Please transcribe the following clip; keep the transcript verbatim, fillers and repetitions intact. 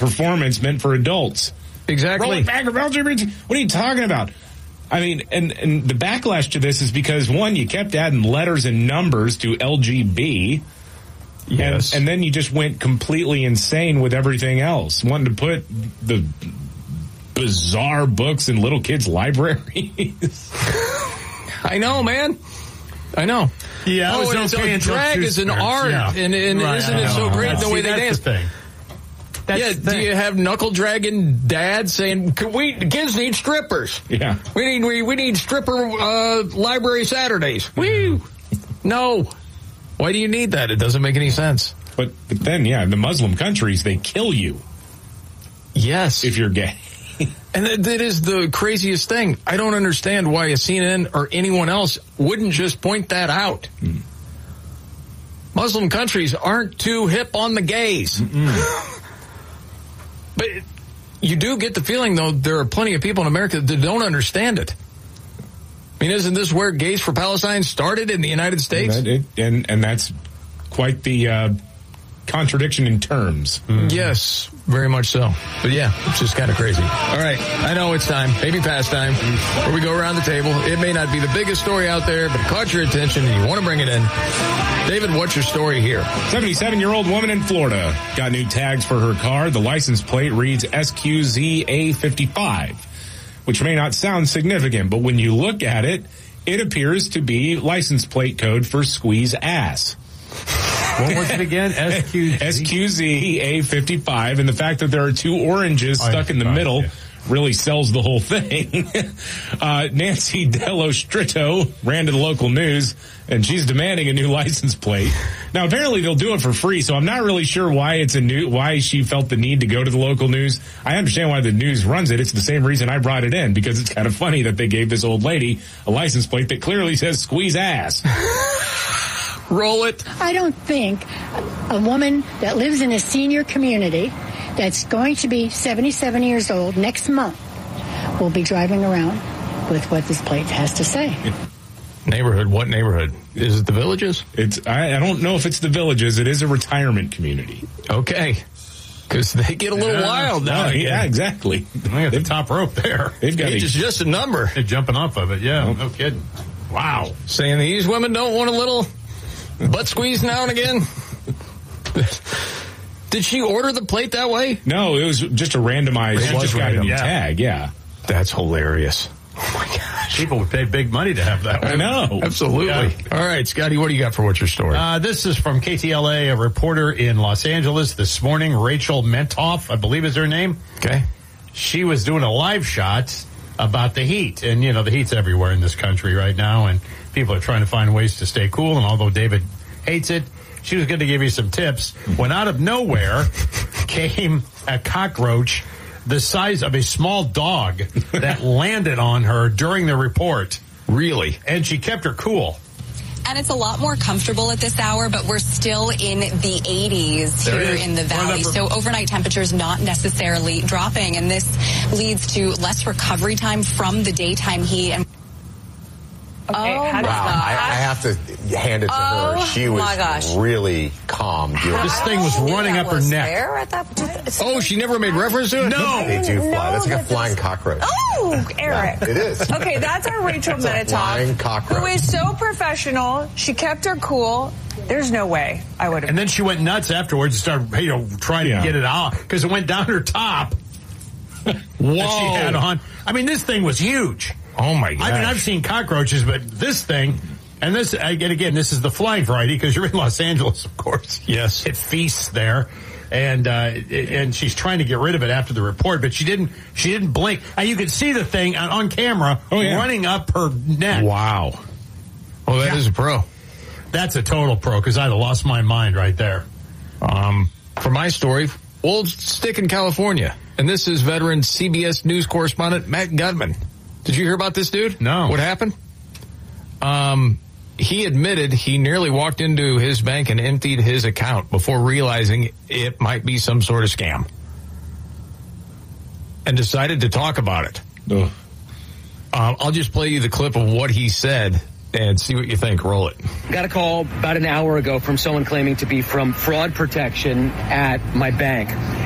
performance meant for adults. Exactly. Roll it back, L G B T. What are you talking about? I mean, and, and the backlash to this is because, one, you kept adding letters and numbers to L G B. Yes. And, and then you just went completely insane with everything else, wanting to put the bizarre books in little kids' libraries. I know, man. I know. Yeah, oh, and okay so drag is an art, yeah. and, and right, isn't it so great the See, way they dance? The thing. That's yeah, the thing. do you have knuckle dragging dads saying, we, kids need strippers. Yeah. We need, we, we need stripper, uh, library Saturdays. Woo! No. Why do you need that? It doesn't make any sense. But, but then, yeah, in the Muslim countries, they kill you. Yes. If you're gay. And that, that is the craziest thing. I don't understand why a C N N or anyone else wouldn't just point that out. Mm. Muslim countries aren't too hip on the gays. But you do get the feeling, though, there are plenty of people in America that don't understand it. I mean, isn't this where Gays for Palestine started in the United States? And, it, and, and that's quite the uh, contradiction in terms. Mm. Yes, very much so. But yeah, it's just kind of crazy. All right, I know it's time, maybe past time, where we go around the table. It may not be the biggest story out there, but it caught your attention and you want to bring it in. David, what's your story here? seventy-seven-year-old woman in Florida got new tags for her car. The license plate reads S Q Z A fifty-five, which may not sound significant, but when you look at it, it appears to be license plate code for squeeze ass. What was it again? S Q Z? S Q Z A fifty-five, and the fact that there are two oranges stuck in the middle yeah. really sells the whole thing. uh, Nancy Dello Stritto ran to the local news, and she's demanding a new license plate. Now, apparently they'll do it for free, so I'm not really sure why it's a new, why she felt the need to go to the local news. I understand why the news runs it. It's the same reason I brought it in, because it's kind of funny that they gave this old lady a license plate that clearly says squeeze ass. Roll it. I don't think a woman that lives in a senior community that's going to be seventy-seven years old next month will be driving around with what this plate has to say. Neighborhood? What neighborhood? Is it the Villages? It's. I, I don't know if it's the Villages. It is a retirement community. Okay. Because they get a little yeah, wild now. Yeah, yeah, exactly. They got the top rope there. They've got Age a, is just a number. They're jumping off of it. Yeah, no kidding. Wow. Saying these women don't want a little butt squeeze now and again? Did she order the plate that way? No, it was just a randomized. It was just got random. a new Yeah. tag. Yeah, that's hilarious. Oh my gosh! People would pay big money to have that one. I know. Absolutely. Yeah. All right, Scotty, what do you got for what's your story? Uh, this is from K T L A, a reporter in Los Angeles this morning. Rachel Mentoff, I believe is her name. Okay. She was doing a live shot about the heat, and you know the heat's everywhere in this country right now, and people are trying to find ways to stay cool. And although David hates it, she was going to give you some tips when out of nowhere came a cockroach the size of a small dog that landed on her during the report. Really? And she kept her cool. And it's a lot more comfortable at this hour, but we're still in the eighties here in the valley. So overnight temperatures not necessarily dropping, and this leads to less recovery time from the daytime heat. And Okay, oh, wow. I, I have to hand it to oh, her. She was my gosh. really calm. This thing was running up her neck. There at that point? Oh, she never made reference to it? No. They do fly. No, that's like a that flying cockroach. Oh, Eric. Yeah, it is. Okay, that's our Rachel It's a flying Mentoff, cockroach. who is so professional. She kept her cool. There's no way I would have. And then she went nuts afterwards and started, you know, trying Yeah. to get it out because it went down her top. Whoa. That she had on. I mean, this thing was huge. Oh, my God. I mean, I've seen cockroaches, but this thing, and this, again, again, this is the flying variety because you're in Los Angeles, of course. Yes. It feasts there. And, uh, and she's trying to get rid of it after the report, but she didn't, she didn't blink. And you could see the thing on, on camera oh, yeah. running up her neck. Wow. Well, that Yeah. is a pro. That's a total pro because I'd have lost my mind right there. Um, for my story, we'll stick in California. And this is veteran C B S News correspondent Matt Gutman. Did you hear about this dude? No. What happened? Um, he admitted he nearly walked into his bank and emptied his account before realizing it might be some sort of scam. And decided to talk about it. Ugh. Um, I'll just play you the clip of what he said and see what you think. Roll it. Got a call about an hour ago from someone claiming to be from fraud protection at my bank.